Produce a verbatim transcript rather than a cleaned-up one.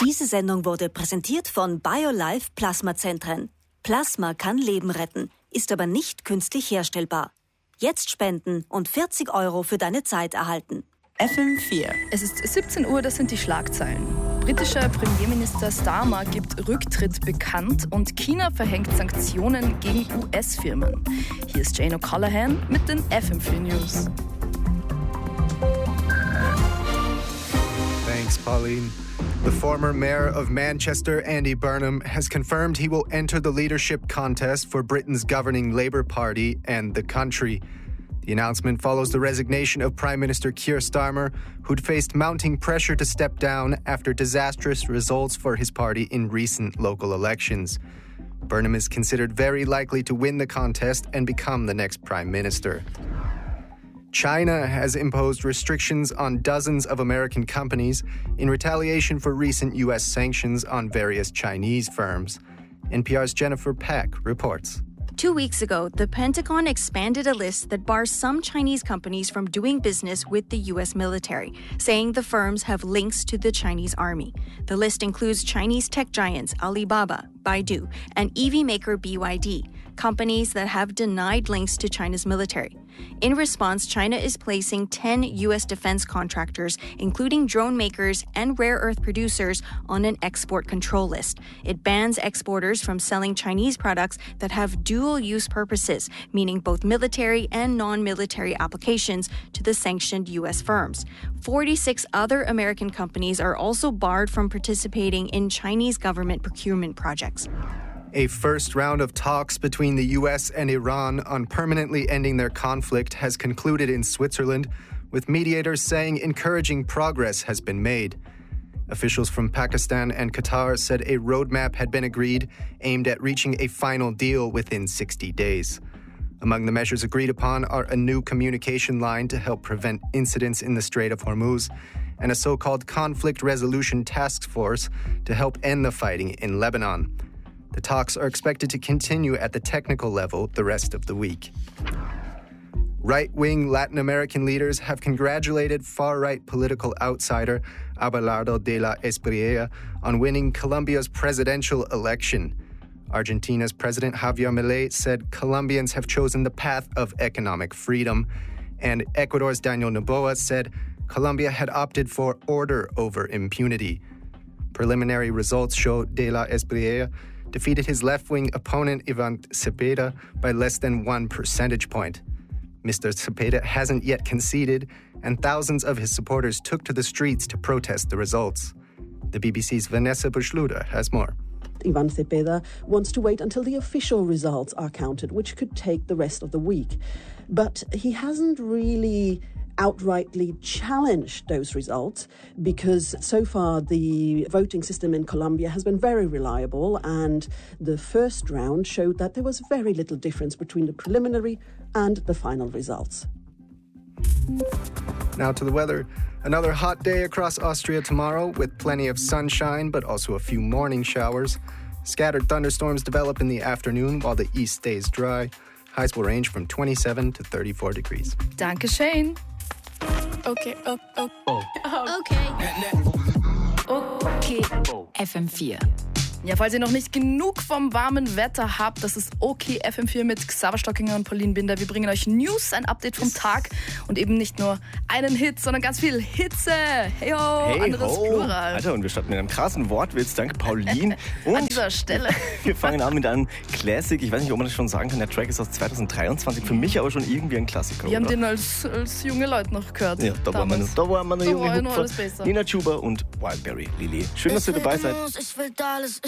Diese Sendung wurde präsentiert von BioLife Plasmazentren. Plasma kann Leben retten, ist aber nicht künstlich herstellbar. Jetzt spenden und vierzig Euro für deine Zeit erhalten. F M vier. Es ist siebzehn Uhr, das sind die Schlagzeilen. Britischer Premierminister Starmer gibt Rücktritt bekannt und China verhängt Sanktionen gegen U S-Firmen. Hier ist Jane O'Callaghan mit den F M vier News. Thanks, Pauline. The former mayor of Manchester, Andy Burnham, has confirmed he will enter the leadership contest for Britain's governing Labour Party and the country. The announcement follows the resignation of Prime Minister Keir Starmer, who'd faced mounting pressure to step down after disastrous results for his party in recent local elections. Burnham is considered very likely to win the contest and become the next Prime Minister. China has imposed restrictions on dozens of American companies in retaliation for recent U S sanctions on various Chinese firms. N P R's Jennifer Peck reports. Two weeks ago, the Pentagon expanded a list that bars some Chinese companies from doing business with the U S military, saying the firms have links to the Chinese army. The list includes Chinese tech giants Alibaba, Baidu, and E V maker B Y D, companies that have denied links to China's military. In response, China is placing ten U S defense contractors, including drone makers and rare earth producers, on an export control list. It bans exporters from selling Chinese products that have dual-use purposes, meaning both military and non-military applications, to the sanctioned U S firms. forty-six other American companies are also barred from participating in Chinese government procurement projects. A first round of talks between the U S and Iran on permanently ending their conflict has concluded in Switzerland, with mediators saying encouraging progress has been made. Officials from Pakistan and Qatar said a roadmap had been agreed aimed at reaching a final deal within sixty days. Among the measures agreed upon are a new communication line to help prevent incidents in the Strait of Hormuz and a so-called conflict resolution task force to help end the fighting in Lebanon. The talks are expected to continue at the technical level the rest of the week. Right-wing Latin American leaders have congratulated far-right political outsider Abelardo de la Espriella on winning Colombia's presidential election. Argentina's President Javier Milei said Colombians have chosen the path of economic freedom, and Ecuador's Daniel Noboa said Colombia had opted for order over impunity. Preliminary results show de la Espriella defeated his left-wing opponent Ivan Cepeda by less than one percentage point. Mister Cepeda hasn't yet conceded, and thousands of his supporters took to the streets to protest the results. The B B C's Vanessa Bushluda has more. Ivan Cepeda wants to wait until the official results are counted, which could take the rest of the week. But he hasn't really outrightly challenged those results because so far the voting system in Colombia has been very reliable, and the first round showed that there was very little difference between the preliminary and the final results. Now to the weather. Another hot day across Austria tomorrow with plenty of sunshine but also a few morning showers. Scattered thunderstorms develop in the afternoon while the east stays dry. Highs will range from twenty-seven to thirty-four degrees. Danke, Shane. Okay, oh, oh, oh. Okay. Okay. F M vier. Ja, falls ihr noch nicht genug vom warmen Wetter habt, das ist okay F M vier mit Xaver Stockinger und Pauline Binder. Wir bringen euch News, ein Update vom Tag und eben nicht nur einen Hit, sondern ganz viel Hitze. Hey ho, hey anderes ho. Plural. Alter, und wir starten mit einem krassen Wortwitz. Danke, Pauline. Und an dieser Stelle. Wir fangen an mit einem Classic. Ich weiß nicht, ob man das schon sagen kann. Der Track ist aus zwanzig dreiundzwanzig. Für mich aber schon irgendwie ein Klassiker. Wir oder? haben den als, als junge Leute noch gehört. Ja, da waren wir noch, da waren wir noch da junge war noch Hupfer. alles besser. Nina Chuba und Wildberry Lily. Schön, dass ihr dabei seid. Ich will alles